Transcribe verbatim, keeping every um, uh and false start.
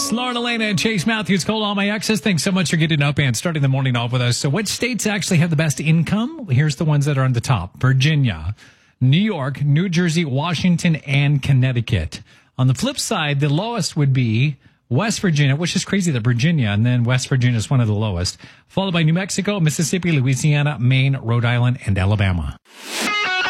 Yes, Lauren Elena and Chase Matthews, called All My Exes. Thanks so much for getting up and starting the morning off with us. So which states actually have the best income? Well, here's the ones that are on the top. Virginia, New York, New Jersey, Washington, and Connecticut. On the flip side, the lowest would be West Virginia, which is crazy that Virginia, and then West Virginia is one of the lowest, followed by New Mexico, Mississippi, Louisiana, Maine, Rhode Island, and Alabama.